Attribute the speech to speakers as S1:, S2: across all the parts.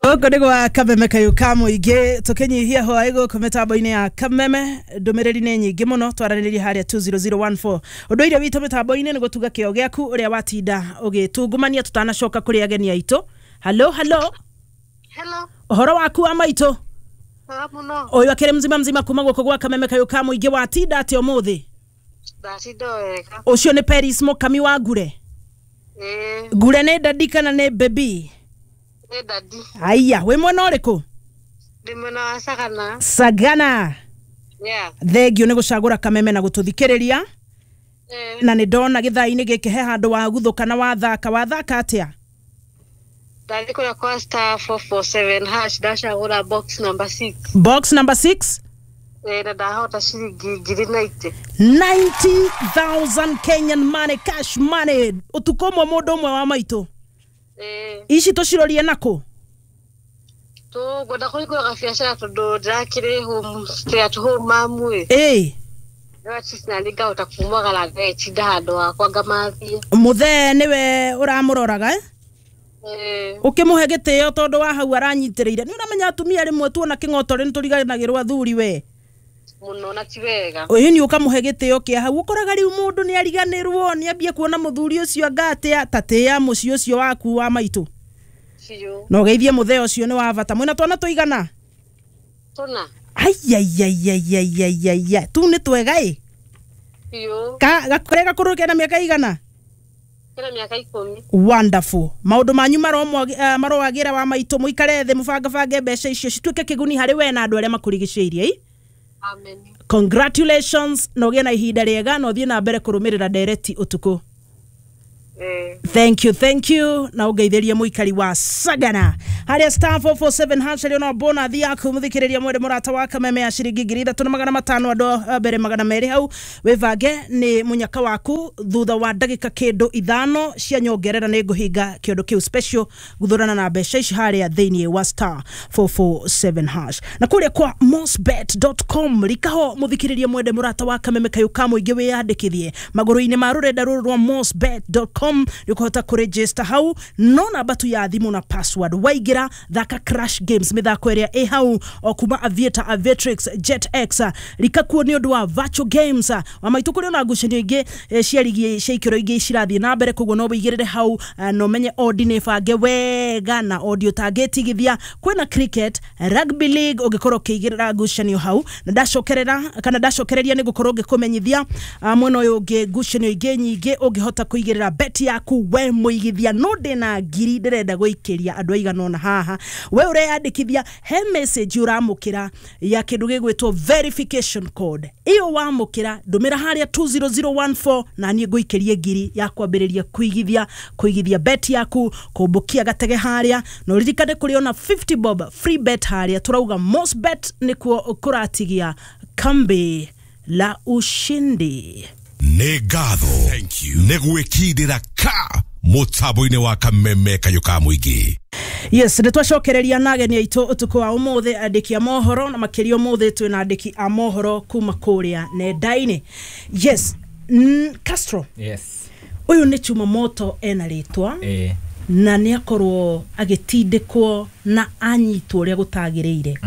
S1: Oko nigwa Kameme Kayuka muingi tukinyihia hoaigo kometaboine ya Kameme ndumiriri ni nyingi muno twaraniririe haria 20014 undu ire witu metaboine ni gutuga kio giaku uria watinda ugitungumania tutanacoka kuri ageni aitu. Hello.
S2: Hello.
S1: Uhoro waku wa maitu?
S2: Muno.
S1: Oyo akire mzima kuma guko gwa Kameme Kayuka muingi watinda ati omuthi.
S2: Ndatinda wega.
S1: Ucio ni Paris Mukami wa Gure. Gure ne dadika na ne baby.
S2: Daddy.
S1: Aya, we mwana uriku?
S2: Ndi mwana wa Sagana.
S1: Sagana.
S2: Yeah.
S1: Thegio ni gucagura Kameme na gututhikiriria. Na ni ndona githaini giki he handu wa guthuka na wathaka atia?
S2: Ndari kura kwa star 447 hash dashagura box number 6.
S1: Box number 6?
S2: Na ndahota shilingi ngiri
S1: 90,000 Kenyan money, cash money. Utukomwa mundu umwe wa maitu. Ici tucirorie nako?
S2: To goda kuri biashara tondu ndakire home stay at home mamu. Sina liga utakumwagala tinda handu wakwa ngamathie.
S1: Muthe niwe uramuroraga ukimuhe gitio tondu wa hau aranyitiriire. Ni uramenya atumia rimwe tuona king'otore nturiganagirwa thuri we
S2: muno na tiwega.
S1: Uyu ni ukamuhe gitio kia hau ukoraga riu mundu ni ariganirwo ni ambie kuona muthuri ucio angatia tatia mucio ucio waku wa maitu.
S2: Fiyo.
S1: No geithie muthe ucio ni wa bata. Mwina twana tuigana?
S2: Tuna.
S1: Ai. Tu ni twega
S2: Fiyo.
S1: Gakorega kuruke na miaka igana?
S2: Kila miaka 10.
S1: Wonderful. Maundu manyu maroagira wa maitu muikare the mubanga mbeca icio cituike kiguni hari we na andu aria makurigiceirie.
S2: Amen.
S1: Congratulations. No gena ihinda riega no thie na mbere kurumirira direct utuku. Thank you. Na ugeithĩrie muikari wa Sagana. Haria star 447 hash no bona thia kumthikiriria mwende murata wa Kameme ya shiringi 3,500 ando mbere 200 hau wevage ni munyaka waku thutha wa ndagika kindu 5 cia nyongerera ni nguhinga kiondo kiu special guthurana na mbeca ici haria thiini wa star 447 hash na kuria kwa mosbet.com likaho muthikiriria mwende murata wa Kameme Kayuka muingi wiyandikithie maguru-ini ma rurenda ruru rwa mosbet.com yukuhota kuregister hau no namba tu ya thimu na password waigira thaka crash games mithako iria hau okuma Aviator, Aviatrix, JetX likakuo ni undu wa virtual games wa maitu kuri na ngucanio ingi ciarigi ciikiro ingi cirathie na mbere koguo no wigirire hau no menye ordine bange wega na audio targetigithia kwina cricket, rugby league ugikorwo kiigirira ngucanio hau na ndacokereria ni gukorwo ngikumenyithia mwena uyu ungi ngucanio ingi nyingi ungihota kuigirira bet yaku we muigithia no ndina ngiri ndirenda guikiria andu aiganona haha we ureyandikithia he message uramukira ya kindu gigwitwo verification code iyo wamukira ndumira haria 20014 na nie guikirie ngiri ya kwambiriria kuigithia bet yaku kumbukia gatege haria no ririkane kuri ona 50 bob free bet haria turauga most bet nikuo kuratigia kambi la ushindi.
S3: Negatho negwikindira ka mutaboine wa Kameme Kayuka muingi.
S1: Yes, nitwacokereria na ageni aitu utuku wa umuthi andiki a mohoro na makirio umuthi twina andiki a mohoro kuma kuria nenda-ini. Yes, Castro.
S4: Yes.
S1: Uyu ni Chuma Moto ena ritwa. Na ni akorwo agitindikwo na anyitwo ria gutagireire.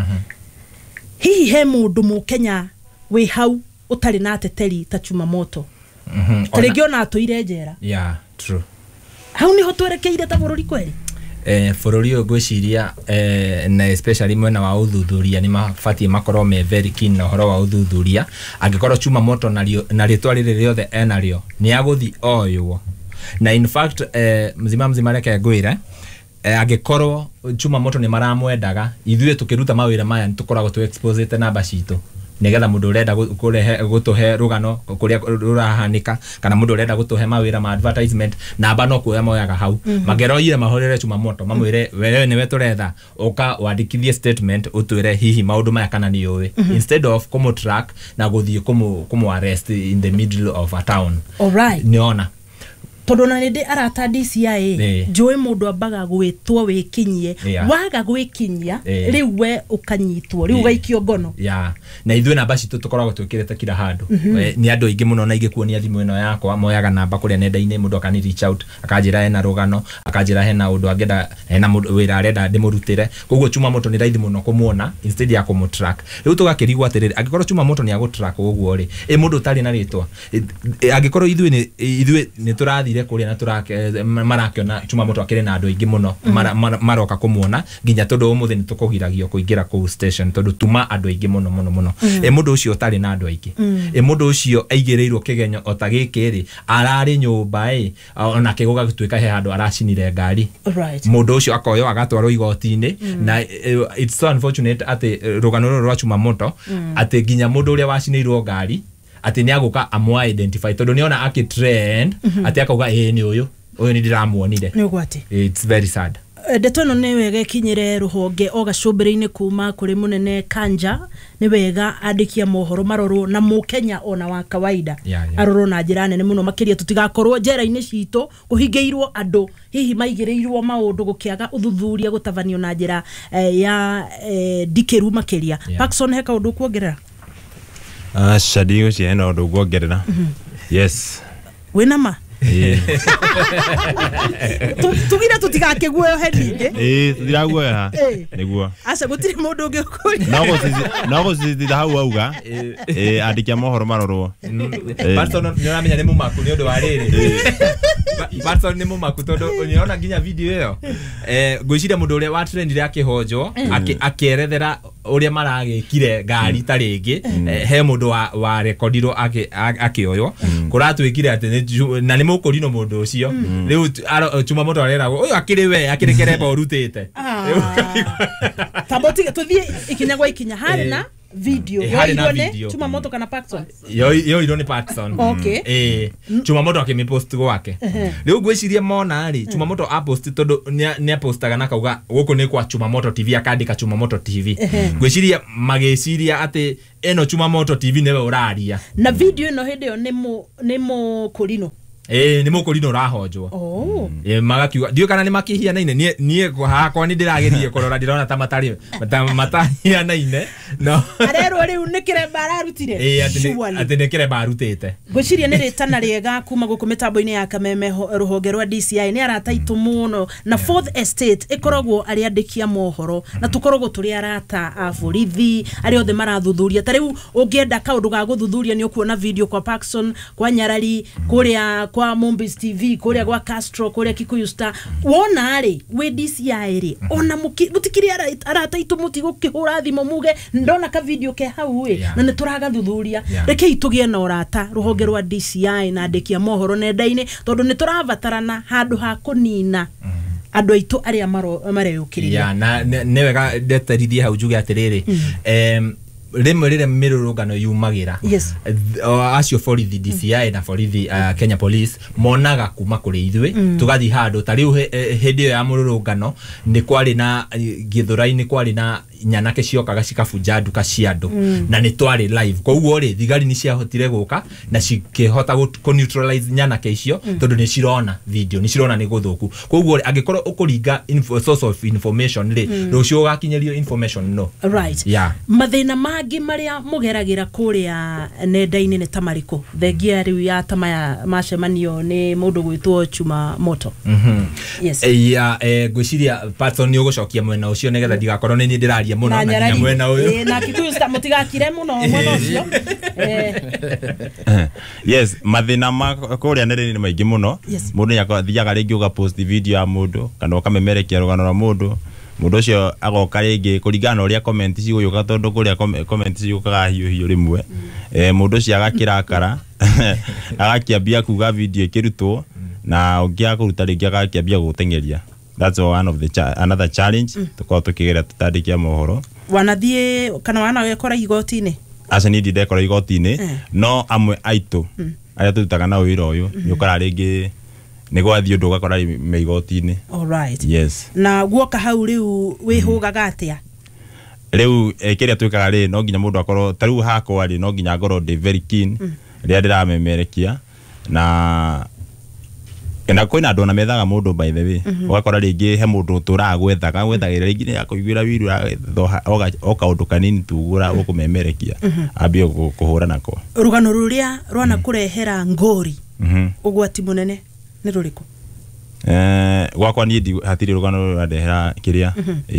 S1: Hihi he mundu mu Kenya we hau utari na teteri ta Chuma Moto. Tarigio na atuire njera.
S4: Yeah, true.
S1: Hau ni ho twerekeire ta bururi kweli?
S4: Bururi ugwiciria na especially mwena wa uthuthuria ni mafatie makorwo me very keen na horo wa uthuthuria angikorwo Chuma Moto na ritwa riri riothe enario ni aguthi oywo na in fact mzima reke ngwira angikorwo Chuma Moto ni maramwendaga ithuĩ tukiruta mawira maya nitukoragwo tu exposete namba citu nigetha mundu urenda gutuhe rugano kuria rurahanika kana mundu urenda gutuhe mawira ma advertisement namba no kuya moyaga hau mageroire mahorere Chuma Moto mamwire wewe niwe turetha uka wandikithie statement utwire hihi maundu maya kana ni yowe instead of kumu track na guthie kumu arrest in the middle of a town.
S1: All right.
S4: Niona
S1: tondu na ndi arata DCI joe mundu ambaga gwitwo wikinyie waga gwikinyia riu we ukanyitwo riu gaikio ngono
S4: na ithuĩ namba citũ tũkoragwo twĩkĩrĩte kila handũ ni andũ aingĩ mũno na ingĩkuonia thimũ ĩno yakwa moyaga namba kũrĩa nenda-inĩ mũndũ akani reach out akanjĩra hena rũgano akanjĩra hena ũndũ angĩenda hena wĩra arenda ndĩmũrutĩre koguo Chuma Moto ni raithi mũno kũmuona instead ya kũmũtrack rĩu tũgakĩrigwo atĩrĩrĩ angĩkorwo Chuma Moto ni agũtrack ũguo rĩ mũndũ ũtarĩ na rĩtwa angĩkorwo ithuĩ nĩ tũrathire kũrĩa na marakĩona Chuma Moto akĩrĩ na andũ aingĩ mũno maroka kũmuona nginya tondũ ũmũthĩ nĩ tũkũgiragio kũingĩra kũu station tondũ tuma andũ aingĩ mũno mũndũ ũcio ũtarĩ na andũ aingĩ mũndũ ũcio aigĩrĩirwo kĩgenyo o ta gĩkĩ rĩ ararĩ nyũmba ona kĩgũga gũtuĩka he handũ aracinire ngari mũndũ ũcio akoywo agatwarwo igoti-inĩ na it's so unfortunate atĩ rũgano rũrũ rwa Chuma Moto atĩ nginya mũndũ ũrĩa wacinĩirwo ngari atĩ nĩ agũka amwa identify tondũ nĩona akĩ trend atĩ akauga nĩ ũyũ nĩ ndĩramuonire
S1: nĩ ũgwati
S4: it's very sad
S1: ndeto ĩno nĩ wega ikinyire rũhonge o gacũmbĩrĩ-inĩ kuma kũrĩ mũnene Kanja nĩ wega andĩkia mohoro marorwo na mũkenya ona wa kawaida arorwo na njĩra nene mũno makĩria tũtigakorwo njera-inĩ citũ kũhingĩirwo andũ hihi maigĩrĩirwo maũndũ gũkĩaga ũthuthuria gũtabanio na njĩra ya ndikĩru makĩria Paxson heka ũndũ kuongerera
S5: Shadi uci hena ũndũ kuongerera yes
S1: wĩna ma tugira tutigakĩguoyo heningĩ
S5: tutiraguoya nĩguo
S1: aca gũtirĩ mũndũ ũngĩ ũkũria
S5: no gũcithitha hau auga andĩkia mohoro marorwo
S4: Paxson nĩ ũramenya nĩ mũmaku nĩ ũndũ wa rĩrĩ Paxson nĩ mũmaku tondũ nĩona nginya video ĩyo ngwĩciria mũndũ ũrĩa wa trendire akĩhonjwo akĩerethera ũrĩa maragĩkire ngari ta rĩngĩ he mũndũ wa rekordirwo akĩoywo kũratwĩkire atĩ na nĩ mũkũrino mũndũ ũcio rĩu Chuma Moto areragwo ũyũ akĩrĩ we akĩrĩ kereba ũrutĩte
S1: tambotige tũthiĩ ikinya gwa ikinya harĩ na video yoirwo Chuma Moto kana Paxson
S4: yoirwo nĩ Paxson Chuma Moto akĩmĩpost gwake rĩu ngwĩciria mona rĩ Chuma Moto apost tondũ nĩ apostaga na kauga gũkũ nĩ kwa Chuma Moto TV akandĩka Chuma Moto TV ngwĩciria magĩciria atĩ eno Chuma Moto TV nĩwe ũraria
S1: na video ĩno hĩndĩ ĩyo nĩ mũkũrino
S4: nĩ mũkũrino rahonjwo magakiuga ndiũ kana nĩ makĩhianaine niĩ hakwa nĩ ndĩragerie kũrora ndĩrona ta matahianaine no
S1: arerwo rĩu nĩ kĩremba ararutire
S4: atĩ nĩ kĩremba arutĩte
S1: ngwĩciria nĩ rĩtana rĩega kuma gũkũ mĩtambo-inĩ ya Kameme rũhonge rwa DCI nĩ arataitũ mũno na Fourth Estate ĩkoragwo arĩ andĩkia mohoro na tũkoragwo tũrĩ arata a borithi arĩa othe marathuthuria ta rĩu ũngĩenda kaũndũ ga gũthuthuria nĩ ũkuona video kwa Paxson kwa Nyarari kũrĩa kwa Mombis TV kũrĩa gwa Castro kũrĩa Kikuyu Star wona rĩ we DCI rĩ ona mutikiri arataitũ mutigũkĩhũra thimo muge ndona ka video ke hau na nĩ tũragathuthuria rekei tũgĩe na ũrata rũhonge rwa DCI na andĩkia mohoro nenda-inĩ tondũ nĩ tũrabatarana handũ ha kũnina andũ aitũ arĩa mareyũkĩrĩria
S4: na nĩ wega ndeterithie hau njuge atĩrĩrĩ rĩmwe rĩrĩa mĩrũrũngano yumagĩra acio borithi DCI na borithi Kenya Police monaga kuma kũrĩ ithuĩ tũgathiĩ handũ ta rĩu hĩndĩ ĩyo ya mũrũrũngano nĩ kwarĩ na Gĩthũrai-inĩ kwarĩ na nyanake ciokaga cikabunja nduka cia andũ na nĩ twarĩ live koguo rĩ thigari nĩ ciahotire gũka na cikĩhota kũ neutralize nyanake icio tondũ nĩ cirona video nĩ cirona nĩ gũthũku koguo angĩkorwo ũkũringa source of information rĩ rũciũ ũgakinyĩrio information no
S1: right mathĩna mangĩ marĩa mũgeragĩra kũrĩa nenda-inĩ nĩ ta marĩkũ thengia rĩu ya tamaya macemanio nĩ mũndũ gwĩtwo Chuma Moto
S4: ngwĩciria Paxson nĩ ũgũcokia mwena ũcio nĩgetha ndigakorwo nĩ ndĩraria mũno na nginya mwena ũyũ
S1: na Kikuyu Star mũtigakire mũno mwena ũcio
S5: yes mathĩna ma kũrĩa nenda-inĩ nĩ maingĩ mũno mũndũ nĩathiaga rĩngĩ ũgapost video ya mũndũ kana ũkamemerekia rũgano rwa mũndũ ũcio agoka rĩngĩ kũringana na ũrĩa comment cigũyũka tondũ kũrĩa comment cigũkaga hiũ rĩmwe mũndũ ũcio agakĩrakara agakĩambia kuga video ĩkĩrutwo na ũngĩaga kũruta rĩngĩ agakĩambia gũteng'eria that's one of the another challenge tukorwo tukigera tutandĩkia mohoro
S1: wanathiĩ kana wanagekora igoti-inĩ
S5: aca nĩ ndekora igoti-inĩ no amwe aitũ arĩa tũrutaga na wĩra ũyũ nĩ ũkora rĩngĩ nĩ gwathiĩ ũndũ ũgakora me igoti-inĩ
S1: alright
S5: yes
S1: na guoka hau rĩu wĩhũgaga atĩa
S5: rĩu kĩrĩa twĩkaga rĩ no nginya mũndũ akorwo ta rĩu hakwa rĩ no nginya ngorwo ndĩ very keen rĩrĩa ndĩramemerekia na na kwina andu na methaga mundu by the way ugakora ringi he mundu turagwethaga gwethagira ringi ni akuiguira wiru oka undu kanini tugura ukumemerekia ambie kuhura nako
S1: rugano ruria rwana kurehera ngori ugwati munene ni ruriku
S5: gwakwa ni hatiri rugano rurehera kiria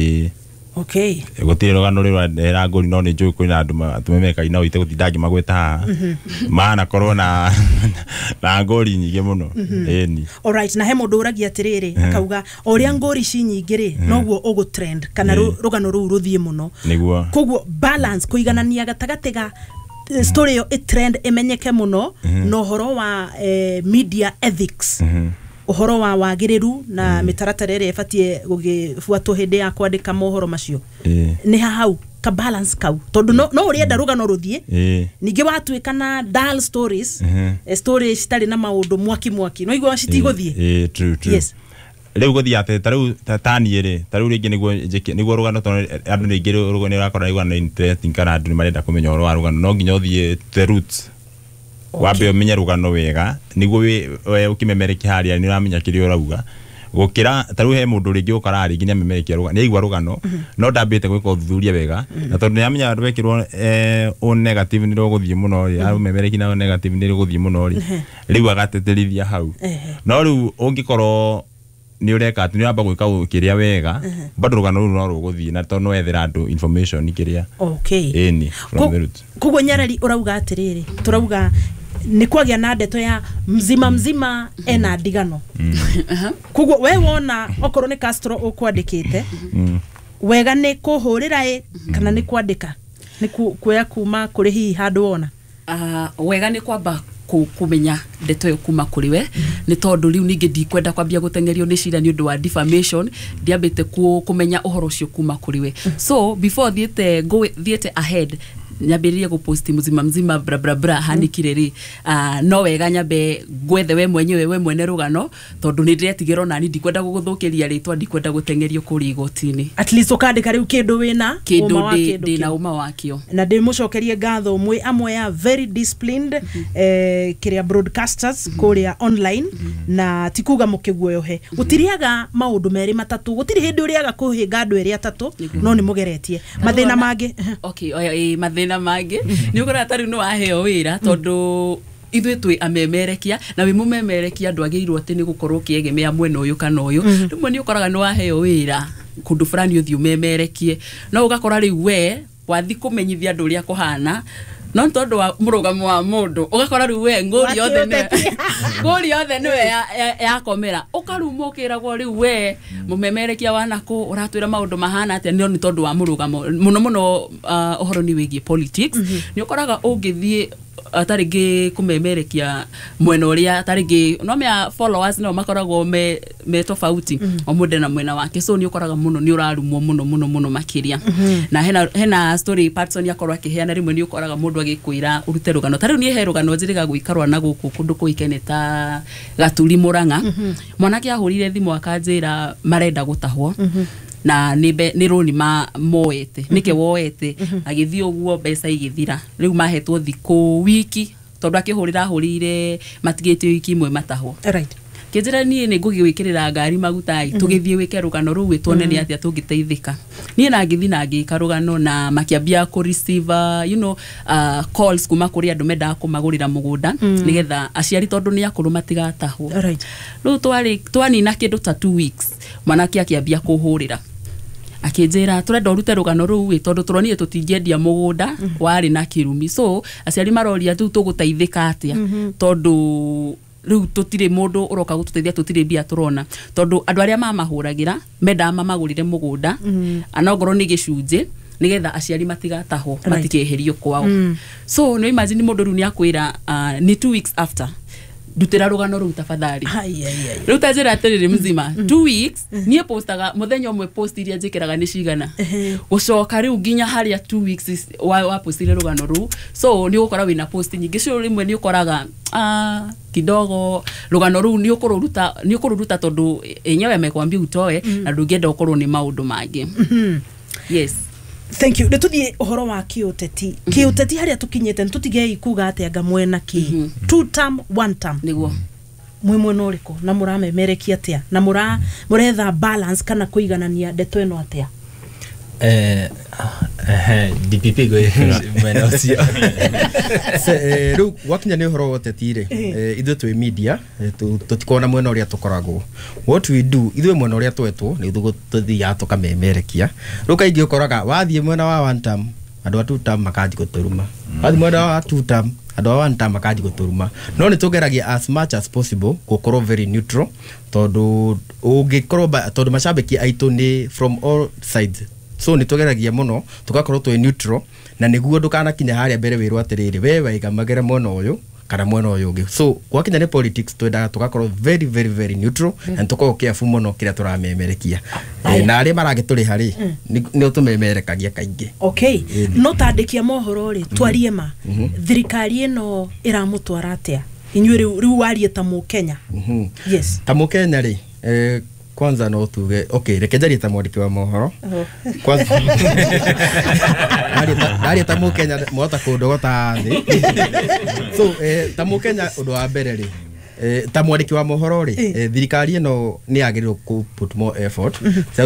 S1: okay
S5: gutire rugano rurehera ngori no ni njui kwina andu tumemeka ina uite gutindangi magweta maana corona na ngori nyingi muno eni
S1: alright na he mundu uragia atiriri akauga oria ngori ci nyingi ri noguo ugu trend kana rugano ru ruthie muno
S5: niguo
S1: koguo balance kuiganania gatagati ga story yo trend emenyeke muno no horo wa media ethics uhoro wa wagiriru na mitaratara ire ibatie gugifuatwo hindi ya kwandika mohoro macio ni hau ka balance kau tondu no urienda rugano ruthie ningi watuikana dull stories stories citari na maundu mwaki no igwa citiguthie
S5: true yes riu guthia ate taru tatani ri taru ringi niguo rugano tondu andu ringi rugano rakora igwa na interesting kana andu marenda kumenya oro wa rugano no nginya uthie the roots wabe umenya rugano wega niguo we ukimemerekia haria ni uramenya kirio urauga gukira taru he mundu ringi ukarari nginya memerekia rugano ni igwa rugano no ndambite gwika uthuthuria wega na tondu ni amenya andu bekirwo o negative ni ruguthie muno ri aru memerekia na negative ni ruguthie muno ri riu agateterithia hau no riu ungikorwo ni ureka ati ni amba gwika kiria wega bado rugano ru no ruguthie na tondu no ethera andu information kiria
S1: okay
S5: eni
S1: kugo nyarari urauga atiriri turauga ni kwagia na ndeto ya mzima ena ndigano kugo we wona okorwo ni Castro ukwandikite wega ni kuhurira kana ni kwandika ni kuya kuma kuri hi handu wona
S6: wega ni kwamba kumenya ndeto yo kuma kuri we ni tondu riu ningi ndikwenda kwambia gutengerio ni cira ni undu wa defamation ndiambite kumenya uhoro cio kuma kuri we so before thiete ahead nyambiririe guposti mzima bra hanikire ri no wega nyambe gwethe we mwene rugano tondu ni ndiretigiro na ni ndikwenda guguthukiria ritwa ndikwenda gutengerio kuri igotini
S1: at least ukandika riu kindu wina
S6: ndina uma wakio
S1: na ndimucokerie ngatho mwe amwe ya very disciplined kiria broadcasters kuria online na tikuga mukiguoyohe gutiriaga maundu meri matatu gutiri hindi uriaga kuhinga andu eri atatu no ni mugeretie mathina mangi
S6: okay mathina mangi ni ukora tari no aheo wira tondu ithui twi amemerekia na wi mumemerekia andu agiirwo ati ni gukorwo kiegemea mwena uyu kana uyu rimwe ni ukoraga no aheo wira kundu fulani uthi umemerekie no ugakora riu we wathi kumenyithia andu uria kuhana no tondu wa murugamo wa mundu ugakora riu we ngori yothe ni ya komera ukarumukiragwo riu we mumemerekia wanako uratwira maundu mahana ati ni tondu wa murugamo muno uhoro ni wigie politics ni ukoraga ungithie ataringi kumemerekia mwena uria ataringi no mea followers no makoragwo me tofauti o munde na mwena wake so ni ukoraga muno ni urarumwo muno makiria na hena story person yakorwa kiheana rimwe ni ukoraga mundu agikwira urute rugano tari ni he rugano njiriga gwikarwa na guku kundu kuikene ta Gaturi Muranga mwanake ahurire thimu akanjira marenda gutahwo na ni roni moete nike woete agithio guo mbeca igithira riu mahetwo thiku wiki tondu akihurire matigite wiki imwe matahwo
S1: right
S6: kinjira nie ni ngugigwikirira ngari magutai tugithie wike rugano ru witwone ni atia tungiteithika nie na ngithi na ngika rugano na makiambia ku receive calls kuma kuri andu menda kumagurira mugunda nigetha aciari tondu ni akuru matigatahwo
S1: right
S6: ru twani na kindu ta 2 weeks mwanake akiambia kuhurira akinjira turenda urute rugano ru tondu turonire tutingendia mugunda wari na kirumi so aciari maroria tu tugutaithika atia tondu riu tutire mundu uroka gututethia tutire bia turona tondu andu aria mamahuragira menda mamagurire mugunda anogoro ni gicunje nigetha aciari matigatahwo matikeherio kwao so no imagine mundu ru ni akwira ni 2 weeks after dutera rugano ru tafadhali riu tajira atiriri mzima 2 weeks nie postaga muthenya umwe post iria njikiraga ni cigana gucoka riu nginya haria 2 weeks wa postire rugano ru so ni ukora wina post nyingi cio rimwe ni ukoraga kidogo rugano ru ni ukururuta tondu enyewe amekwambia utoe na ndungenda ukorwo ni maundu mangi yes
S1: thank you nituthie uhoro wa kiuteti haria tukinyete tutigei kuga ate anga mwena ki 2 term 1 term
S6: niguo
S1: mwe mwena uriko na muramemerekia atia na muretha balance kana kuiganania ndeto eno atia
S4: DPP go mwena ucio
S7: ru wakinya ni horo wotetire ithu twi media tutikona mwena uria tukoragwo what we do ithu mwena uria twetwo ni ithu tuthia tukamemerekia ru kaingi ukoraga wathie mwena wa one term andu a two term makaji guturuma wathie mwena wa two term andu a one term makaji guturuma no ni tugeragia as much as possible gukorwo very neutral tondu ungikorwo tondu mashabiki aitu ni from all sides so ni tugeragia muno tugakorwo twi neutral na niguo ndukana kinya haria mbere wirwo atiriri we waiga magere mwena uyu kana mwena uyu ungi so gwakinya ni politics twendaga tugakorwo very very very neutral and tukorwo careful muno kiria turamemerekia na ari maragituri hari ni utumemerekagia kaingi
S1: okay no tandikia mohoro ri twarie ma thirikari ino iramutwara atia inyuĩ riu warie ta mu Kenya yes
S7: ta mu Kenya ri kwanza no tuge okay rekejaria ta mwandiki wa mohoro kwanza dari ta mu Kenya mota kundogota thi so ta mu Kenya undu wa mbere ri ta mwandiki wa mohoro ri thirikari ino ni agirwo ku put more effort